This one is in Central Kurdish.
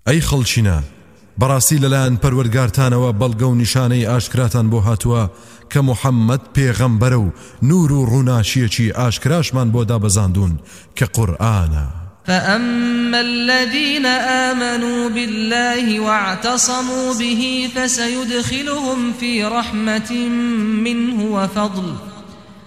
ئەی خەڵچینە بەڕاستی لەلایەن پەروەردگارتانەوە بەڵگە و نیشانەی ئاشکراتان بۆ هاتووە کە موحەممەد پێغەمبەرە و نور و ڕووناشیەکی ئاشکراشمان بۆ دابەزاندون کە قورئانە. فأما الذين آمنوا بالله واعتصموا به فسيدخلهم في رحمة منه وفضل